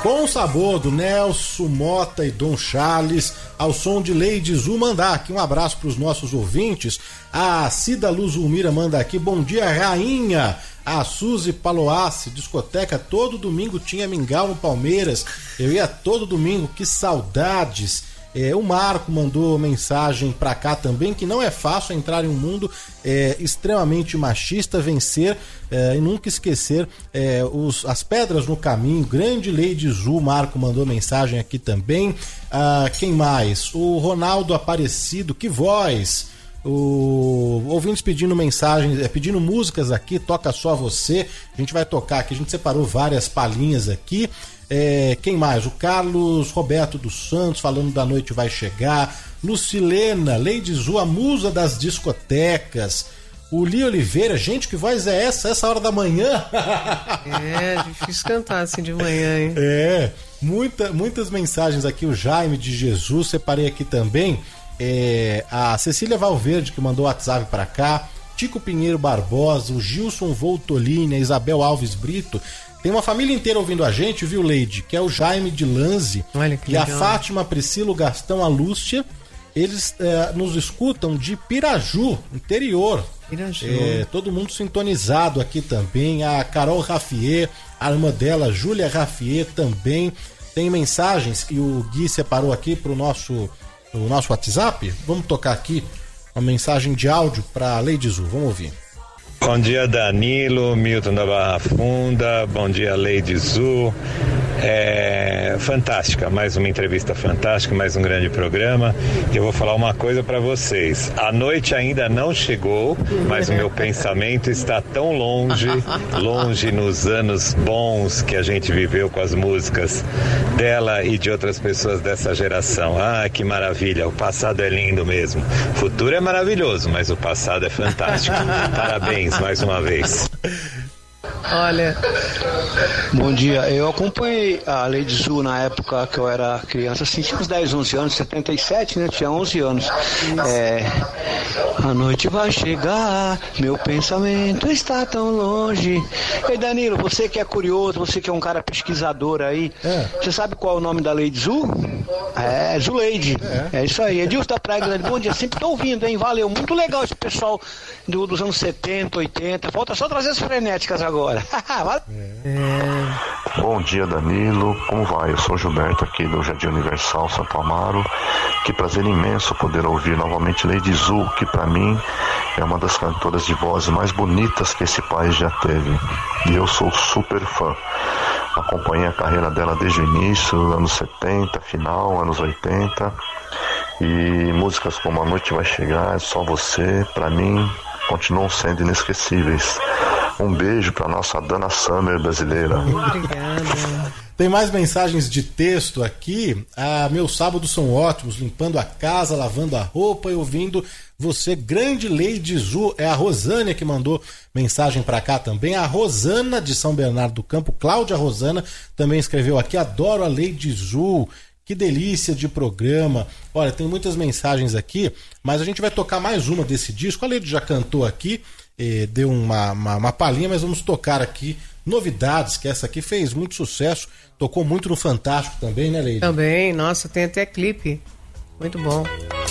Bom Sabor, do Nelson Mota e Dom Charles, ao som de Lady Zu. Mandar aqui um abraço para os nossos ouvintes. A Cida Luzumira manda aqui: bom dia, rainha. A Suzy Paloassi, discoteca, todo domingo tinha mingau no Palmeiras. Eu ia todo domingo, que saudades. O Marco mandou mensagem pra cá também, que não é fácil entrar em um mundo extremamente machista, vencer e nunca esquecer as pedras no caminho. Grande Lady Zu, Marco mandou mensagem aqui também. Quem mais? O Ronaldo Aparecido, que voz! Ouvintes pedindo mensagens, pedindo músicas aqui, toca só você. A gente vai tocar aqui, a gente separou várias palhinhas aqui. Quem mais? O Carlos Roberto dos Santos falando da noite vai chegar. Lucilena, Lady Zu, a musa das discotecas. O Li Oliveira, gente, que voz é essa hora da manhã? Difícil cantar assim de manhã, hein? Muitas mensagens aqui. O Jaime de Jesus, separei aqui também. A Cecília Valverde, que mandou o WhatsApp pra cá. Tico Pinheiro Barbosa, o Gilson Voltolini, a Isabel Alves Brito. Tem uma família inteira ouvindo a gente, viu, Leide? Que é o Jaime de Lanze e legal. A Fátima, a Priscila, o Gastão, a Lúcia. Eles nos escutam de Piraju, interior. Piraju. Todo mundo sintonizado aqui também. A Carol Raffier, a irmã dela, Júlia Raffier também. Tem mensagens que o Gui separou aqui pro nosso WhatsApp. Vamos tocar aqui uma mensagem de áudio para Lady Zu. Vamos ouvir. Bom dia, Danilo, Milton da Barra Funda, bom dia, Lady Zu. Fantástica, mais uma entrevista fantástica, mais um grande programa. Eu vou falar uma coisa para vocês: a noite ainda não chegou, mas o meu pensamento está tão longe nos anos bons que a gente viveu com as músicas dela e de outras pessoas dessa geração. Que maravilha, o passado é lindo mesmo, o futuro é maravilhoso, mas o passado é fantástico. Parabéns mais uma vez. Olha, bom dia, eu acompanhei a Lady Zu na época que eu era criança, assim, tinha uns 10, 11 anos, 77, né, tinha 11 anos. A noite vai chegar, meu pensamento está tão longe. Ei, Danilo, você que é curioso, você que é um cara pesquisador aí, você sabe qual é o nome da Lady Zu? Zuleide. É isso aí, Edilson da Praia Grande, bom dia, sempre tô ouvindo, hein, valeu, muito legal esse pessoal dos anos 70, 80, falta só trazer as frenéticas agora. Bom dia, Danilo, como vai? Eu sou Gilberto aqui do Jardim Universal, Santo Amaro. Que prazer imenso poder ouvir novamente Lady Zu, que para mim é uma das cantoras de voz mais bonitas que esse país já teve. E eu sou super fã. Acompanhei a carreira dela desde o início, anos 70, final, anos 80. E músicas como A Noite Vai Chegar, É Só Você, para mim, continuam sendo inesquecíveis. Um beijo para nossa Dana Summer brasileira. Obrigada. Tem mais mensagens de texto aqui. Meus sábados são ótimos, limpando a casa, lavando a roupa e ouvindo você, grande Lady Zu. É a Rosânia que mandou mensagem para cá também. A Rosana de São Bernardo do Campo, Cláudia Rosana, também escreveu aqui: adoro a Lady Zu. Que delícia de programa. Olha, tem muitas mensagens aqui, mas a gente vai tocar mais uma desse disco. A Lady já cantou aqui, deu uma palhinha, mas vamos tocar aqui novidades, que essa aqui fez muito sucesso, tocou muito no Fantástico também, né, Lady? Também, nossa, tem até clipe, muito bom.